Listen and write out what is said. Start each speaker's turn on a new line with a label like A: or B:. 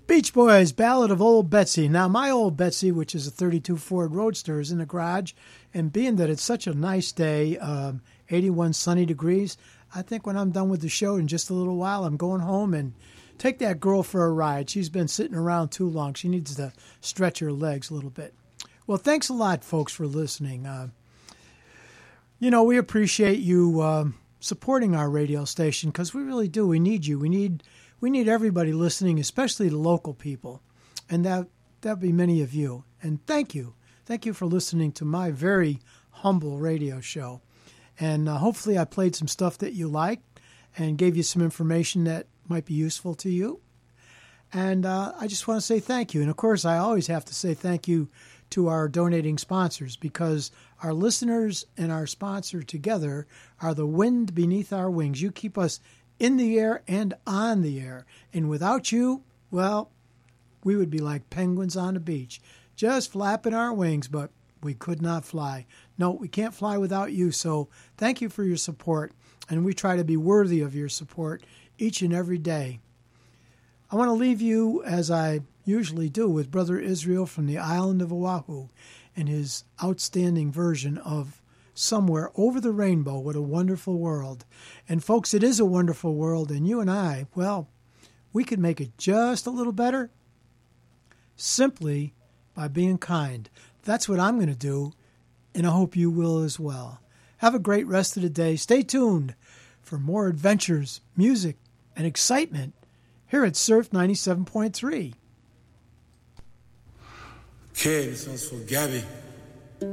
A: Beach Boys, Ballad of Old Betsy. Now, my old Betsy, which is a 32 Ford Roadster, is in the garage. And being that it's such a nice day, 81 sunny degrees, I think when I'm done with the show in just a little while, I'm going home and take that girl for a ride. She's been sitting around too long. She needs to stretch her legs a little bit. Well, thanks a lot, folks, for listening. We appreciate you supporting our radio station because we really do. We need you. We need everybody listening, especially the local people, and that'll be many of you. And thank you for listening to my very humble radio show. And hopefully, I played some stuff that you liked and gave you some information that might be useful to you. And I just want to say thank you. And of course, I always have to say thank you to our donating sponsors, because our listeners and our sponsor together are the wind beneath our wings. You keep us in the air and on the air. And without you, well, we would be like penguins on the beach, just flapping our wings, but we could not fly. No, we can't fly without you. So thank you for your support. And we try to be worthy of your support each and every day. I want to leave you, as I usually do, with Brother Israel from the island of Oahu and his outstanding version of Somewhere Over the Rainbow. What a wonderful world. And folks, it is a wonderful world, and you and I, well, we can make it just a little better simply by being kind. That's what I'm going to do, and I hope you will as well. Have a great rest of the day. Stay tuned for more adventures, music, and excitement here at Surf 97.3.
B: Okay, this one's for Gabby.